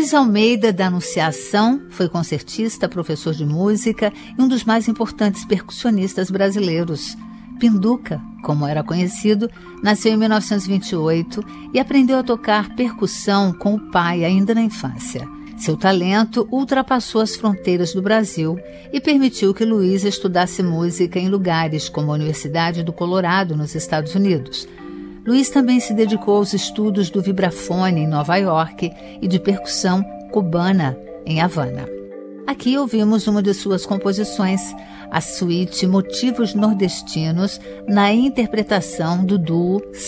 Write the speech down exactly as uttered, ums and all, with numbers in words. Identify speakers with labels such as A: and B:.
A: Luiz Almeida da Anunciação foi concertista, professor de música e um dos mais importantes percussionistas brasileiros. Pinduca, como era conhecido, nasceu em mil novecentos e vinte e oito e aprendeu a tocar percussão com o pai ainda na infância. Seu talento ultrapassou as fronteiras do Brasil e permitiu que Luiz estudasse música em lugares como a Universidade do Colorado, nos Estados Unidos. Luiz também se dedicou aos estudos do vibrafone em Nova York e de percussão cubana em Havana. Aqui ouvimos uma de suas composições, a suíte Motivos Nordestinos, na interpretação do duo